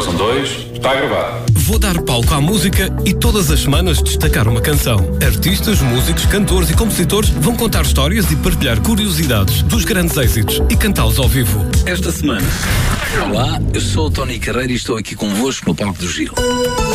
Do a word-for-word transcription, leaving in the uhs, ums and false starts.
Gravação dois, está a gravar. Vou dar palco à música e todas as semanas destacar uma canção. Artistas, músicos, cantores e compositores vão contar histórias e partilhar curiosidades dos grandes êxitos e cantá-los ao vivo. Esta semana. Olá, eu sou o Tony Carreira e estou aqui convosco no Palco do Gil.